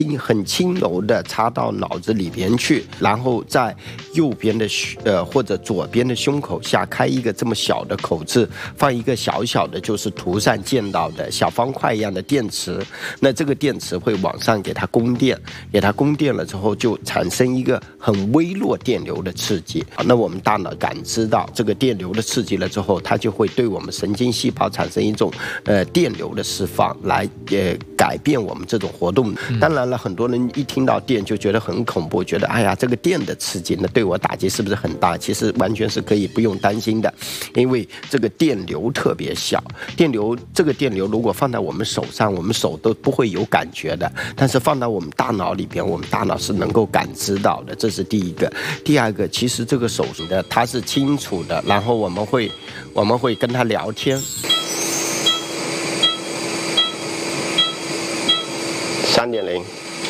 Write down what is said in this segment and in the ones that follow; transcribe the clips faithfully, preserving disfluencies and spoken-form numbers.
很轻柔的插到脑子里边去，然后在右边的呃或者左边的胸口下开一个这么小的口子，放一个小小的，就是图上见到的小方块一样的电池。那这个电池会往上给它供电，给它供电了之后，就产生一个很微弱电流的刺激。那我们大脑感知到这个电流的刺激了之后，它就会对我们神经细胞产生一种呃电流的释放，来呃改变我们这种活动。当然了，很多人一听到电就觉得很恐怖，觉得哎呀，这个电的刺激呢对我打击是不是很大？其实完全是可以不用担心的，因为这个电流特别小，电流这个电流如果放在我们手上，我们手都不会有感觉的，但是放到我们大脑里边，我们大脑是能够感知到的，这是第一个。第二个，其实这个手呢它是清楚的，然后我们会我们会跟他聊天。三点零。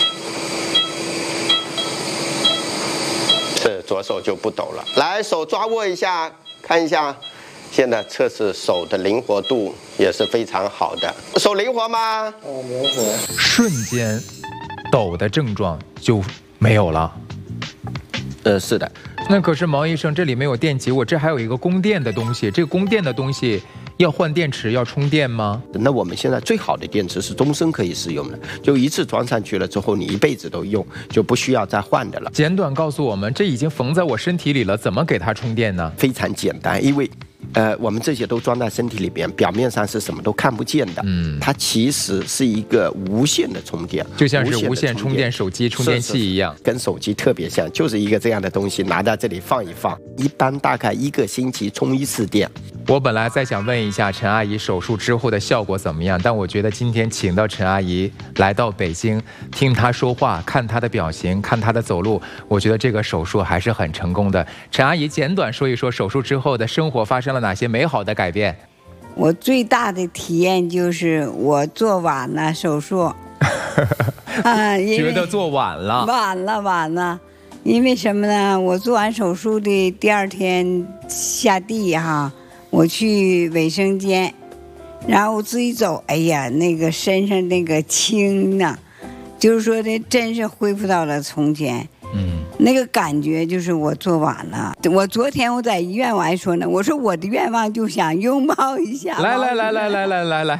是左手就不抖了，来手抓握一下，看一下，现在测试手的灵活度也是非常好的。手灵活吗？哦，灵活。 瞬间，抖的症状就没有了。 呃，是的。 那可是毛医生，这里没有电极，我这还有一个供电的东西，这个供电的东西要换电池，要充电吗？ 那我们现在最好的电池是终身可以使用的，就一次装上去了之后，你一辈子都用，就不需要再换的了。 简短告诉我们，这已经缝在我身体里了，怎么给它充电呢？ 非常简单，因为呃，我们这些都装在身体里边，表面上是什么都看不见的。嗯，它其实是一个无线的充电， 就像是无线充电手机充电器一样， 跟手机特别像，就是一个这样的东西，拿在这里放一放，一般大概一个星期充一次电。 我本来在想问一下陈阿姨手术之后的效果怎么样，但我觉得今天请到陈阿姨来到北京，听她说话，看她的表情，看她的走路，我觉得这个手术还是很成功的。陈阿姨简短说一说手术之后的生活发生了哪些美好的改变？ 我最大的体验就是我做晚了手术，啊， 觉得做晚了， 晚了晚了，因为什么呢？我做完手术的第二天下地哈。我去卫生间，然后我自己走，哎呀，那个身上那个轻呐，就是说的真是恢复到了从前。嗯，那个感觉就是我做完了。我昨天我在医院我还说呢，我说我的愿望就想拥抱一下。 来来来来来来来来，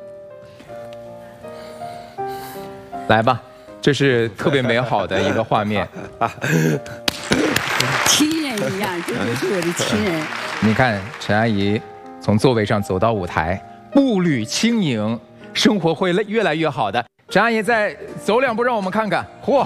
来吧，这是特别美好的一个画面。 亲人一样，这就是我的亲人。 你看陈阿姨从座位上走到舞台，步履轻盈，生活会越来越好的。陈阿姨再走两步让我们看看，嚯，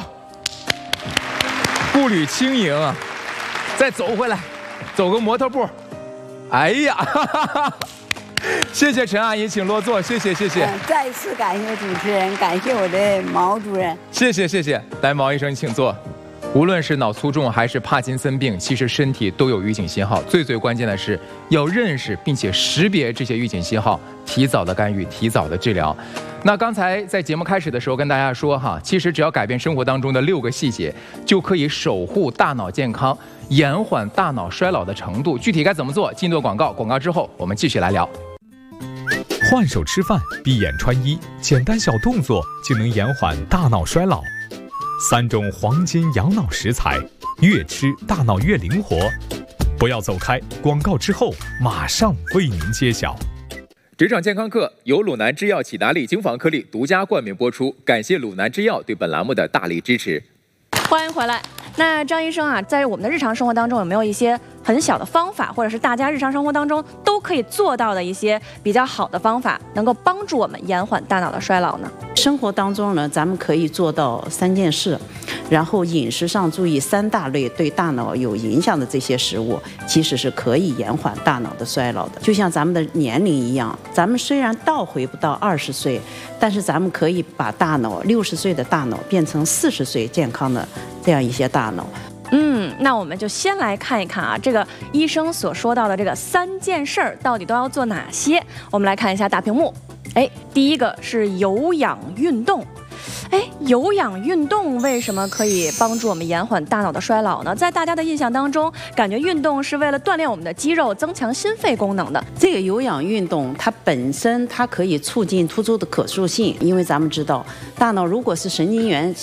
步履轻盈啊，再走回来，走个模特步。哎呀，哈哈哈，谢谢陈阿姨，请落座，谢谢谢谢、 嗯、再次感谢主持人，感谢我的毛主任， 谢谢谢谢。来，毛医生请坐。无论是脑卒中还是帕金森病，其实身体都有预警信号。最最关键的是要认识并且识别这些预警信号，提早的干预，提早的治疗。那刚才在节目开始的时候跟大家说哈，其实只要改变生活当中的六个细节，就可以守护大脑健康，延缓大脑衰老的程度。具体该怎么做？进段广告，广告之后我们继续来聊。 换手吃饭，闭眼穿衣，简单小动作就能延缓大脑衰老。三种黄金养脑食材，越吃大脑越灵活。不要走开，广告之后马上为您揭晓。 职场健康课由鲁南制药启达利精防颗粒独家冠名播出，感谢鲁南制药对本栏目的大力支持。 欢迎回来。那张医生啊，在我们的日常生活当中有没有一些很小的方法，或者是大家日常生活当中都可以做到的一些比较好的方法，能够帮助我们延缓大脑的衰老呢？ 生活当中呢，咱们可以做到三件事，然后饮食上注意三大类对大脑有影响的这些食物，其实是可以延缓大脑的衰老的。就像咱们的年龄一样，咱们虽然倒回不到二十岁，但是咱们可以把大脑六十岁的大脑变成四十岁健康的这样一些大脑。 嗯，那我们就先来看一看啊，这个医生所说到的这个三件事儿到底都要做哪些？我们来看一下大屏幕。哎，第一个是有氧运动。哎，有氧运动为什么可以帮助我们延缓大脑的衰老呢？在大家的印象当中，感觉运动是为了锻炼我们的肌肉，增强心肺功能的。 这个有氧运动它本身它可以促进突出的可塑性，因为咱们知道大脑如果是神经元